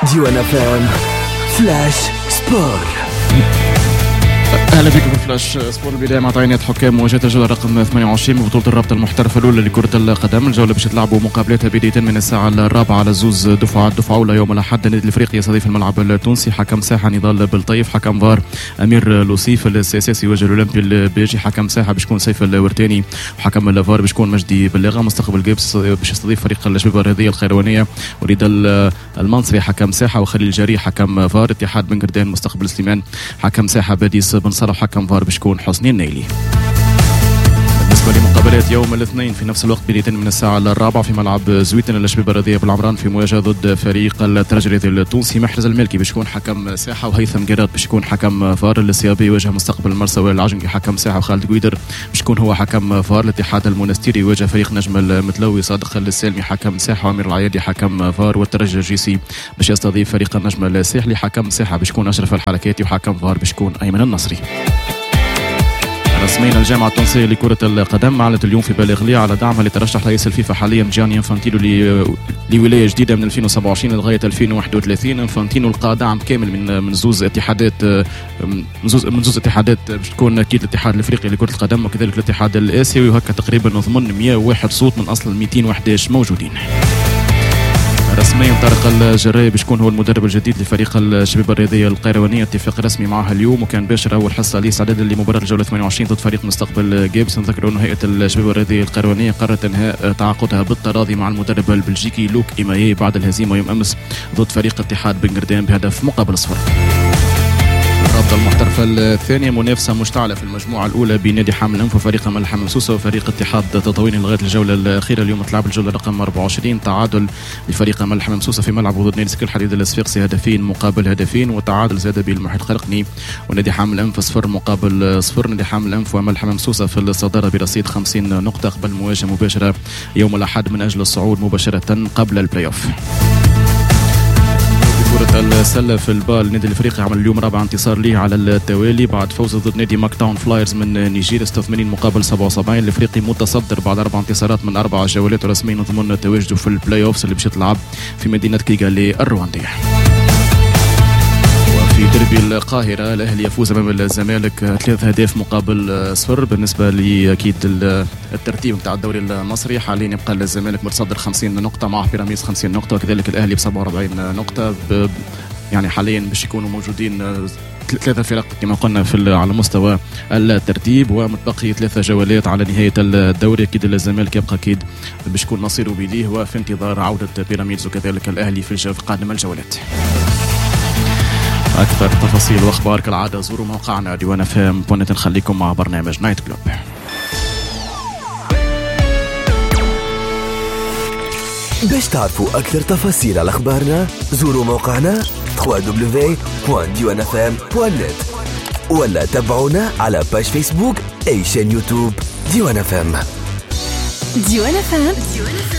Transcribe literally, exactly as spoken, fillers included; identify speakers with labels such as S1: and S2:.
S1: ديوان اف ام فلاش سبور.
S2: اهلا بكم في فلاش سبور. البدايه مع تعيينات حكام مواجهه الجوله رقم ثمانية وعشرين من بطوله الرابطه المحترفه الاولى لكره القدم. الجوله باش تلعبوا مقابلاتها بدايه من الساعه الرابعه على زوز دفعات. دفعه اولى يوم الاحد النادي الافريقي يستضيف الملعب التونسي. حكم ساحه نضال بالطيف. حكم فار امير لوصيف. السياسي يواجه الاولمبي البيجي. حكم ساحه باش يكون سيف الورتاني. وحكم الفار باش يكون مجدي بلاغه. مستقبل جيبس باش يستضيف فريق الشباب الرياضيه الخيروانيه. وريد المنصري حكم ساحه. وخليل الجاري حكم فار. اتحاد بن قردان مستقبل سليمان حكم ساحه. باديس بن صالح حكم فار باش يكون حسني النيلي. بالنسبة لمقابلات يوم الاثنين في نفس الوقت بداية من الساعة الرابعة في ملعب زويتن الشباب الرياضية بالعمران في مواجهة ضد فريق الترجي الرياضي التونسي. محرز المالكي باش يكون حكم ساحة. وهيثم قيراط باش يكون حكم فار. السيابي يواجه مستقبل المرسى العجنقي حكم ساحة. وخالد قويدر باش يكون هو حكم فار. الاتحاد المنستيري يواجه فريق نجم المتلوي. صادق السالمي حكم ساحة. وامير العيادي حكم فار. والترجي الجيسي باش يستضيف فريق النجم الساحلي. حكم ساحة باش يكون اشرف الحركاتي. وحكم فار باش يكون ايمن النصري. رسميا الجامعة التونسية لكرة القدم أعلنت اليوم في بلاغ على دعمها لترشح رئيس الفيفا حاليا جاني انفانتينو لولاية جديدة من ألفين وسبعة وعشرين لغاية ألفين وواحد وثلاثين. انفانتينو لقى دعم كامل من من زوز اتحادات من زوز من زوز اتحادات باش تكون أكيد الاتحاد الأفريقي لكرة القدم وكذلك الاتحاد الآسيوي. وهكا تقريبا نضمن مئة وواحد صوت من أصل مئتين وأحد عشر موجودين. رسميا طارق الجراي باش يكون هو المدرب الجديد لفريق الشباب الرياضيه القيروانيه. اتفاق رسمي معها اليوم وكان باشر اول حصه لاستعدادا لمباراه الجوله ثمانية وعشرين ضد فريق مستقبل جيبس. نذكروا ان هيئه الشباب الرياضيه القيروانيه قررت انهاء تعاقدها بالتراضي مع المدرب البلجيكي لوك ايمايي بعد الهزيمه يوم امس ضد فريق اتحاد بن قردان بهدف مقابل صفر. الرابطة المحترفة الثانية منافسة مشتعلة في المجموعة الأولى بنادي حامل الأنف وفريق ملحة ممسوسة وفريق اتحاد تطاوين لغاية الجولة الأخيرة. اليوم تلعب الجولة رقم أربعة وعشرين. تعادل لفريق ملحة ممسوسة في ملعب ضد نادي سكر الحديد الصفاقسي هدفين مقابل هدفين. وتعادل زاد بالمحيط الخرقني ونادي حامل الأنف صفر مقابل صفر. نادي حامل الأنف وملحة ممسوسة في الصدارة برصيد خمسين نقطة قبل مواجهة مباشرة يوم الأحد من أجل الصعود مباشرة قبل البلاي أوف. كرة السلة في البال النادي الافريقي عمل اليوم رابع انتصار ليه على التوالي بعد فوزه ضد نادي ماك تاون فلايرز من نيجيريا ستة وثمانين مقابل سبعة وسبعين. الافريقي متصدر بعد اربع انتصارات من اربع جولات ورسميا ضمن تواجده في البلاي اوفز اللي باش تلعب في مدينة كيغالي الرواندية. في دربي القاهرة الأهلي يفوز أمام الزمالك ثلاث أهداف مقابل صفر. بالنسبة لأكيد الترتيب نتاع الدوري المصري حاليا يبقى الزمالك متصدر خمسين نقطة مع بيراميدز خمسين نقطة وكذلك الأهلي ب سبعة وأربعين نقطة. يعني حاليا باش يكونوا موجودين ثلاثة فرق كما قلنا في على مستوى الترتيب ومتبقي ثلاثة جولات على نهاية الدوري. أكيد الزمالك يبقى أكيد باش يكون مصيره بليه وفي انتظار عودة بيراميدز وكذلك الأهلي في قادم الجولات. أكثر تفاصيل وأخبار كالعادة زوروا موقعنا ديوان اف ام دوت نت. نخليكم مع برنامج نايت كلوب.
S1: باش تعرفوا أكثر تفاصيل على أخبارنا زوروا موقعنا دبليو دبليو دبليو دوت ديوان اف ام دوت نت ولا تابعونا على باج فيسبوك أي شان يوتيوب ديوان اف ام.
S3: ديوان اف ام